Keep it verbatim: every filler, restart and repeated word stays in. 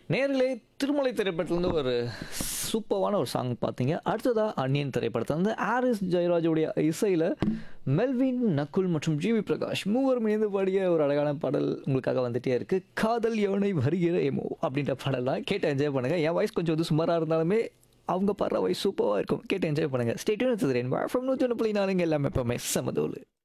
நேர்களே திருமலை திரைப்படத்துலேருந்து ஒரு சூப்பரான ஒரு சாங் பார்த்தீங்க. அடுத்ததா அந்நியன் திரைப்படத்துலேருந்து ஆரிஸ் ஜெயராஜுடைய இசையில் மெல்வின், நக்குல் மற்றும் ஜிவி பிரகாஷ் மூவரும் இணைந்து பாடிய ஒரு அழகான பாடல் உங்களுக்காக வந்துட்டே இருக்கு. காதல் யவனை வருகிற ஏமோ அப்படின்ற பாடலாம் கேட்டு என்ஜாய் பண்ணுங்க. என் வாய்ஸ் கொஞ்சம் வந்து சுமாராக இருந்தாலுமே அவங்க பாடுற வாய்ஸ் சூப்பராக இருக்கும். கேட்டு என்ஜாய் பண்ணுங்க. Stay tune with rainbow FM நூற்றி ஒன்று புள்ளி நாலு எல்லாமே எப்பவுமே சமதோலு.